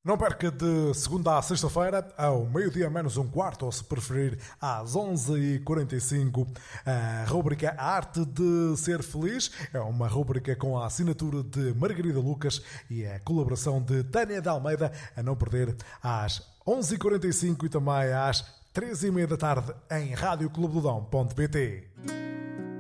Não perca de segunda a sexta-feira, ao meio-dia menos um quarto, ou se preferir, às 11h45, a rúbrica Arte de Ser Feliz. É uma rúbrica com a assinatura de Margarida Lucas e a colaboração de Tânia de Almeida, a não perder às 11h45 e também às 3h30 da tarde em radioclubedodão.pt.